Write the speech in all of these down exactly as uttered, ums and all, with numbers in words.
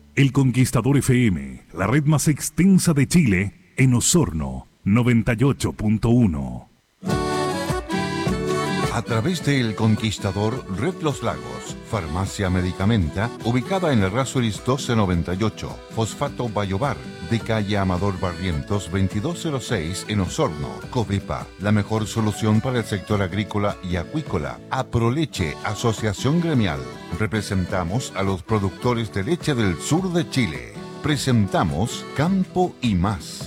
El Conquistador F M, la red más extensa de Chile, en Osorno, noventa y ocho punto uno. A través de El Conquistador, Red Los Lagos, Farmacia Medicamenta, ubicada en el Errázuriz doce noventa y ocho, Fosfato Bayobar, de calle Amador Barrientos veintidós cero seis en Osorno, Covepa, la mejor solución para el sector agrícola y acuícola. Aproleche, Asociación Gremial. Representamos a los productores de leche del sur de Chile. Presentamos Campo y Más.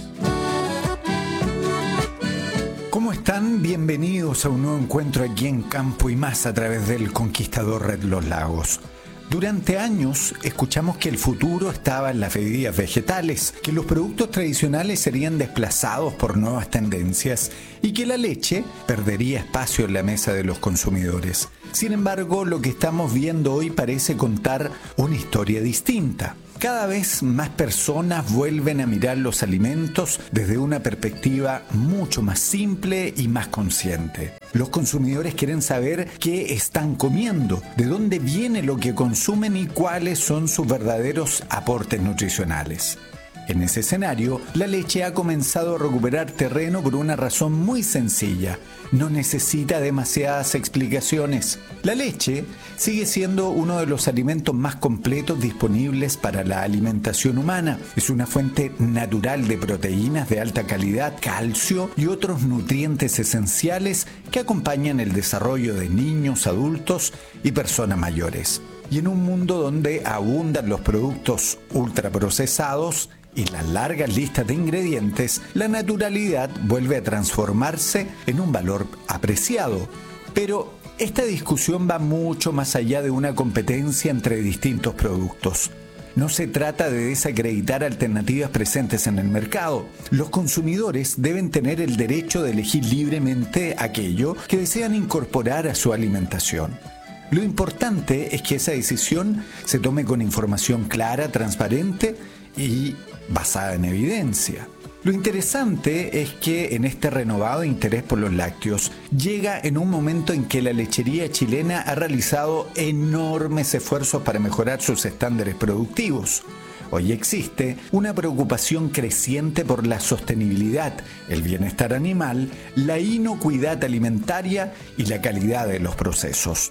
¿Cómo están? Bienvenidos a un nuevo encuentro aquí en Campo y Más a través del Conquistador Red Los Lagos. Durante años escuchamos que el futuro estaba en las bebidas vegetales, que los productos tradicionales serían desplazados por nuevas tendencias y que la leche perdería espacio en la mesa de los consumidores. Sin embargo, lo que estamos viendo hoy parece contar una historia distinta. Cada vez más personas vuelven a mirar los alimentos desde una perspectiva mucho más simple y más consciente. Los consumidores quieren saber qué están comiendo, de dónde viene lo que consumen y cuáles son sus verdaderos aportes nutricionales. En ese escenario, la leche ha comenzado a recuperar terreno por una razón muy sencilla. No necesita demasiadas explicaciones. La leche sigue siendo uno de los alimentos más completos disponibles para la alimentación humana. Es una fuente natural de proteínas de alta calidad, calcio y otros nutrientes esenciales que acompañan el desarrollo de niños, adultos y personas mayores. Y en un mundo donde abundan los productos ultraprocesados y las largas listas de ingredientes, la naturalidad vuelve a transformarse en un valor apreciado. Pero esta discusión va mucho más allá de una competencia entre distintos productos. No se trata de desacreditar alternativas presentes en el mercado. Los consumidores deben tener el derecho de elegir libremente aquello que desean incorporar a su alimentación. Lo importante es que esa decisión se tome con información clara, transparente y basada en evidencia. Lo interesante es que en este renovado interés por los lácteos llega en un momento en que la lechería chilena ha realizado enormes esfuerzos para mejorar sus estándares productivos. Hoy existe una preocupación creciente por la sostenibilidad, el bienestar animal, la inocuidad alimentaria y la calidad de los procesos.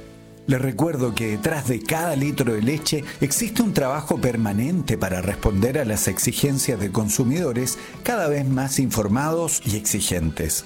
Les recuerdo que detrás de cada litro de leche existe un trabajo permanente para responder a las exigencias de consumidores cada vez más informados y exigentes.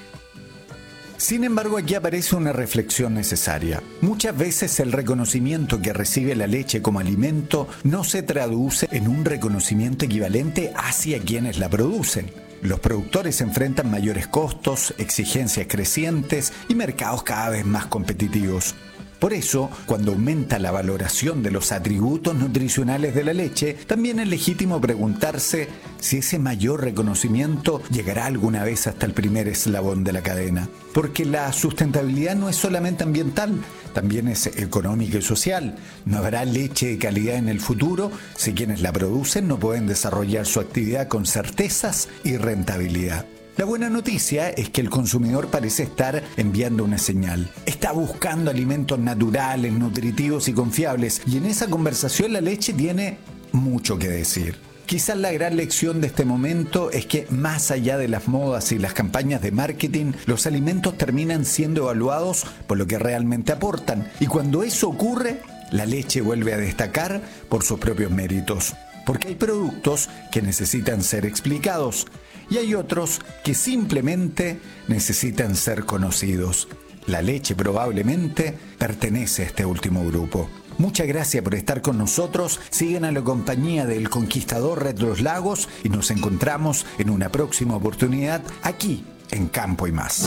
Sin embargo, aquí aparece una reflexión necesaria. Muchas veces el reconocimiento que recibe la leche como alimento no se traduce en un reconocimiento equivalente hacia quienes la producen. Los productores enfrentan mayores costos, exigencias crecientes y mercados cada vez más competitivos. Por eso, cuando aumenta la valoración de los atributos nutricionales de la leche, también es legítimo preguntarse si ese mayor reconocimiento llegará alguna vez hasta el primer eslabón de la cadena. Porque la sustentabilidad no es solamente ambiental, también es económica y social. No habrá leche de calidad en el futuro si quienes la producen no pueden desarrollar su actividad con certezas y rentabilidad. La buena noticia es que el consumidor parece estar enviando una señal. Está buscando alimentos naturales, nutritivos y confiables, y en esa conversación la leche tiene mucho que decir. Quizás la gran lección de este momento es que más allá de las modas y las campañas de marketing, los alimentos terminan siendo evaluados por lo que realmente aportan, y cuando eso ocurre, la leche vuelve a destacar por sus propios méritos. Porque hay productos que necesitan ser explicados y hay otros que simplemente necesitan ser conocidos. La leche probablemente pertenece a este último grupo. Muchas gracias por estar con nosotros. Sigan a la compañía del Conquistador Red Los Lagos y nos encontramos en una próxima oportunidad aquí en Campo y Más.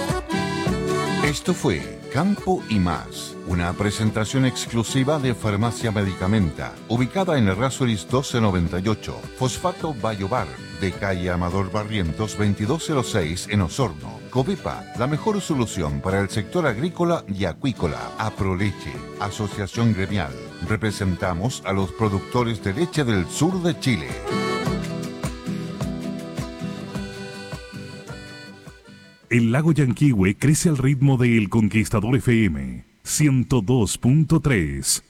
Esto fue Campo y Más, una presentación exclusiva de Farmacia Medicamenta, ubicada en Errázuriz doce noventa y ocho, Fosfato Bayobar, de calle Amador Barrientos veintidós cero seis en Osorno. Covepa, la mejor solución para el sector agrícola y acuícola. Aproleche, Asociación Gremial. Representamos a los productores de leche del sur de Chile. El lago Yanquihue crece al ritmo de El Conquistador F M ciento dos punto tres.